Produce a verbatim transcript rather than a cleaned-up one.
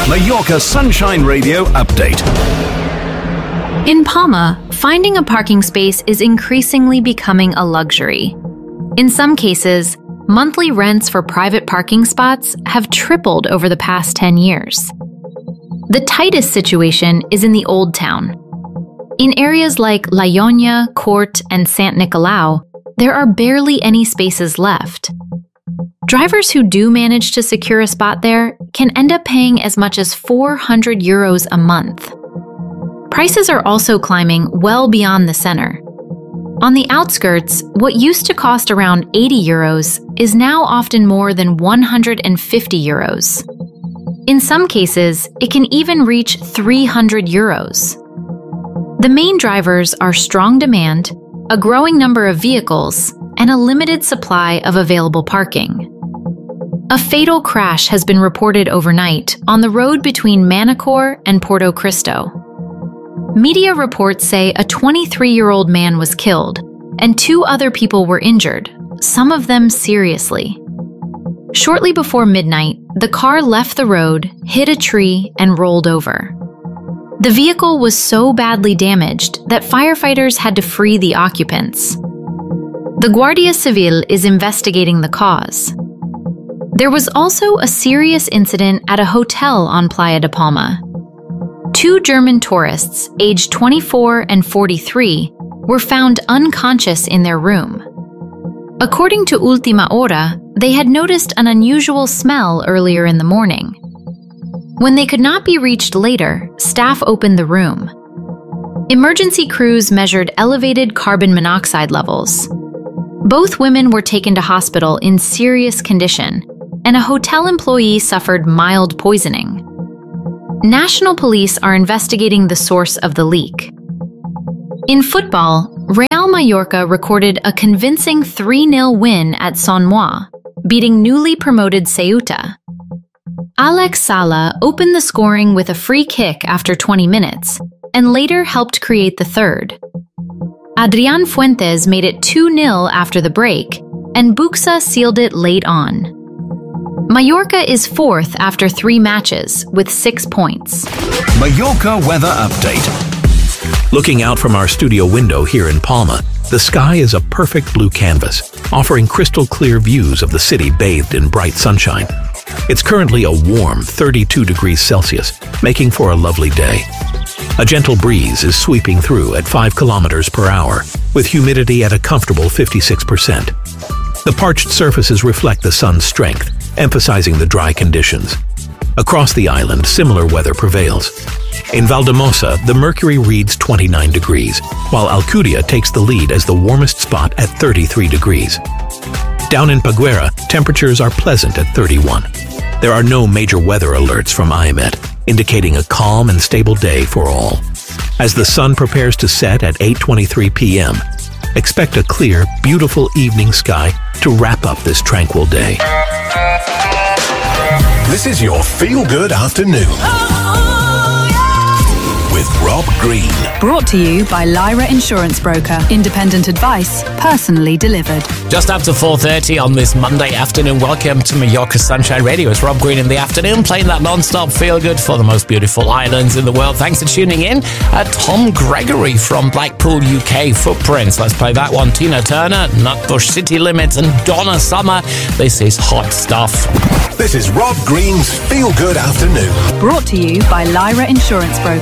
Mallorca Sunshine Radio Update. In Palma, finding a parking space is increasingly becoming a luxury. In some cases, monthly rents for private parking spots have tripled over the past ten years. The tightest situation is in the Old Town. In areas like La Ionia, Court, and Sant Nicolau, there are barely any spaces left. Drivers who do manage to secure a spot there can end up paying as much as four hundred euros a month. Prices are also climbing well beyond the center. On the outskirts, what used to cost around eighty euros is now often more than one hundred fifty euros. In some cases, it can even reach three hundred euros. The main drivers are strong demand, a growing number of vehicles, and a limited supply of available parking. A fatal crash has been reported overnight on the road between Manacor and Porto Cristo. Media reports say a twenty-three-year-old man was killed, and two other people were injured, some of them seriously. Shortly before midnight, the car left the road, hit a tree, and rolled over. The vehicle was so badly damaged that firefighters had to free the occupants. The Guardia Civil is investigating the cause. There was also a serious incident at a hotel on Playa de Palma. Two German tourists, aged twenty-four and forty-three, were found unconscious in their room. According to Ultima Hora, they had noticed an unusual smell earlier in the morning. When they could not be reached later, staff opened the room. Emergency crews measured elevated carbon monoxide levels. Both women were taken to hospital in serious condition, and a hotel employee suffered mild poisoning. National police are investigating the source of the leak. In football, Real Mallorca recorded a convincing three nil win at Sant Moi, beating newly promoted Ceuta. Alex Sala opened the scoring with a free kick after twenty minutes, and later helped create the third. Adrián Fuentes made it two nil after the break, and Buxa sealed it late on. Mallorca is fourth after three matches, with six points. Mallorca Weather Update. Looking out from our studio window here in Palma, the sky is a perfect blue canvas, offering crystal clear views of the city bathed in bright sunshine. It's currently a warm thirty-two degrees Celsius, making for a lovely day. A gentle breeze is sweeping through at five kilometers per hour, with humidity at a comfortable fifty-six percent. The parched surfaces reflect the sun's strength, emphasizing the dry conditions. Across the island, similar weather prevails. In Valdemosa, the mercury reads twenty-nine degrees, while Alcudia takes the lead as the warmest spot at thirty-three degrees. Down in Peguera, temperatures are pleasant at thirty-one. There are no major weather alerts from I M E T, indicating a calm and stable day for all. As the sun prepares to set at eight twenty-three p m, expect a clear, beautiful evening sky to wrap up this tranquil day. This is your feel-good afternoon. With Rob Green. Brought to you by Lyra Insurance Broker. Independent advice, personally delivered. Just after four thirty on this Monday afternoon, welcome to Mallorca Sunshine Radio. It's Rob Green in the afternoon, playing that non-stop feel-good for the most beautiful islands in the world. Thanks for tuning in. Uh, Tom Gregory from Blackpool, U K, Footprints. Let's play that one. Tina Turner, Nutbush City Limits, and Donna Summer. This is hot stuff. This is Rob Green's Feel Good Afternoon. Brought to you by Lyra Insurance Broker.